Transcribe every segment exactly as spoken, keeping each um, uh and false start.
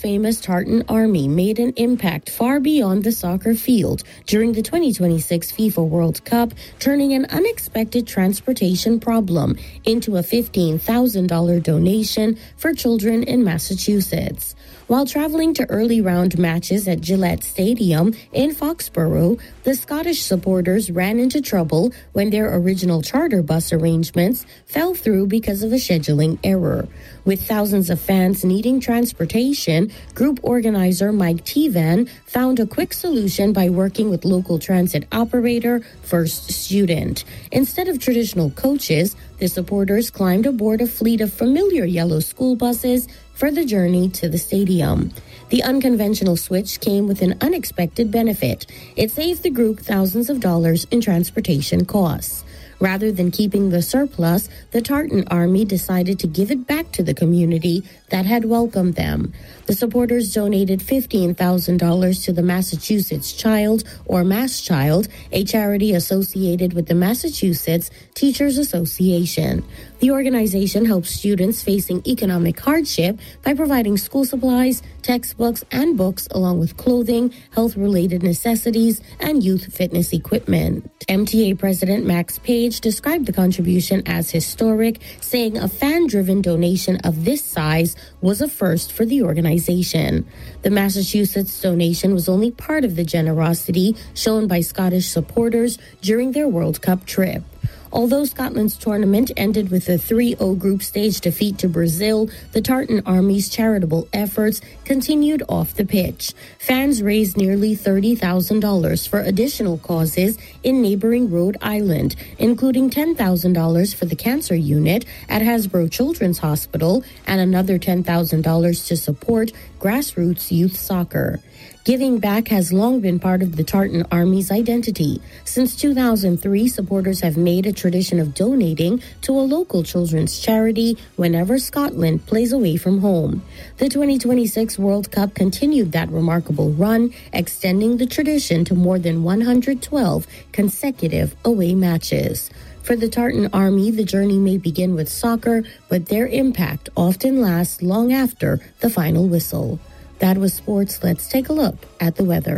world-famous Tartan Army made an impact far beyond the soccer field during the twenty twenty-six FIFA World Cup, turning an unexpected transportation problem into a fifteen thousand dollars donation for children in Massachusetts. While traveling to early round matches at Gillette Stadium in Foxborough, the Scottish supporters ran into trouble when their original charter bus arrangements fell through because of a scheduling error. With thousands of fans needing transportation, group organizer Mike Tevan found a quick solution by working with local transit operator First Student. Instead of traditional coaches, the supporters climbed aboard a fleet of familiar yellow school buses for the journey to the stadium. The unconventional switch came with an unexpected benefit. It saved the group thousands of dollars in transportation costs. Rather than keeping the surplus, the Tartan Army decided to give it back to the community that had welcomed them. The supporters donated fifteen thousand dollars to the Massachusetts Child, or MassChild, a charity associated with the Massachusetts Teachers Association. The organization helps students facing economic hardship by providing school supplies, textbooks, and books, along with clothing, health-related necessities, and youth fitness equipment. M T A President Max Page described the contribution as historic, saying a fan-driven donation of this size was a first for the organization. The Massachusetts donation was only part of the generosity shown by Scottish supporters during their World Cup trip. Although Scotland's tournament ended with a three oh group stage defeat to Brazil, the Tartan Army's charitable efforts continued off the pitch. Fans raised nearly thirty thousand dollars for additional causes in neighboring Rhode Island, including ten thousand dollars for the cancer unit at Hasbro Children's Hospital and another ten thousand dollars to support grassroots youth soccer. Giving back has long been part of the Tartan Army's identity. Since two thousand three, supporters have made a tradition of donating to a local children's charity whenever Scotland plays away from home. The twenty twenty-six World Cup continued that remarkable run, extending the tradition to more than one hundred twelve consecutive away matches. For the Tartan Army, the journey may begin with soccer, but their impact often lasts long after the final whistle. That was sports. Let's take a look at the weather.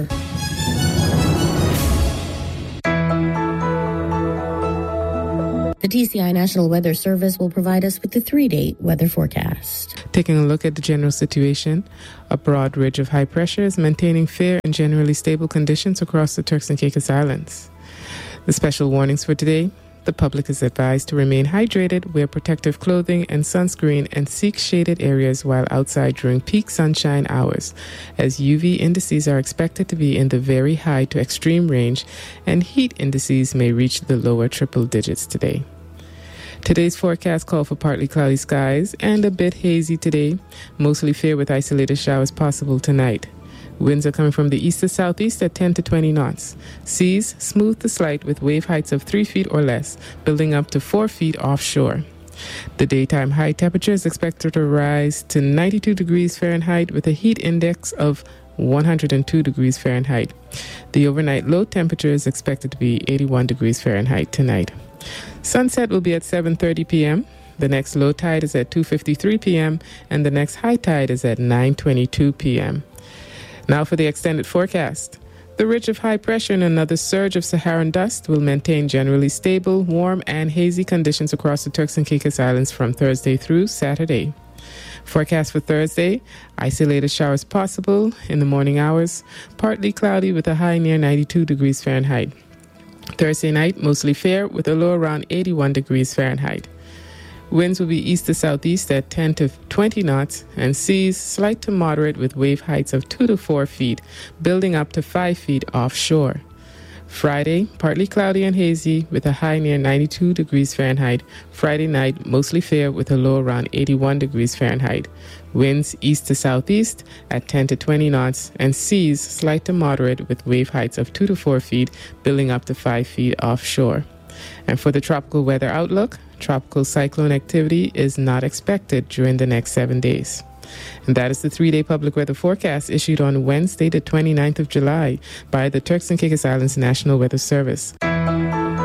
The T C I National Weather Service will provide us with the three-day weather forecast. Taking a look at the general situation, a broad ridge of high pressure is maintaining fair and generally stable conditions across the Turks and Caicos Islands. The special warnings for today: the public is advised to remain hydrated, wear protective clothing and sunscreen, and seek shaded areas while outside during peak sunshine hours, as U V indices are expected to be in the very high to extreme range, and heat indices may reach the lower triple digits today. Today's forecast call for partly cloudy skies and a bit hazy today, mostly fair with isolated showers possible tonight. Winds are coming from the east to southeast at ten to twenty knots. Seas smooth to slight with wave heights of three feet or less, building up to four feet offshore. The daytime high temperature is expected to rise to ninety-two degrees Fahrenheit with a heat index of one hundred two degrees Fahrenheit. The overnight low temperature is expected to be eighty-one degrees Fahrenheit tonight. Sunset will be at seven thirty p.m. The next low tide is at two fifty-three p.m. and the next high tide is at nine twenty-two p.m. Now for the extended forecast. The ridge of high pressure and another surge of Saharan dust will maintain generally stable, warm, and hazy conditions across the Turks and Caicos Islands from Thursday through Saturday. Forecast for Thursday: isolated showers possible in the morning hours, partly cloudy with a high near ninety-two degrees Fahrenheit. Thursday night, mostly fair with a low around eighty-one degrees Fahrenheit. Winds will be east to southeast at ten to twenty knots, and seas slight to moderate with wave heights of two to four feet, building up to five feet offshore. Friday, partly cloudy and hazy with a high near ninety-two degrees Fahrenheit. Friday night, mostly fair with a low around eighty-one degrees Fahrenheit. Winds east to southeast at ten to twenty knots, and seas slight to moderate with wave heights of two to four feet, building up to five feet offshore. And for the tropical weather outlook, tropical cyclone activity is not expected during the next seven days. And that is the three-day public weather forecast issued on Wednesday, the twenty-ninth of July by the Turks and Caicos Islands National Weather Service.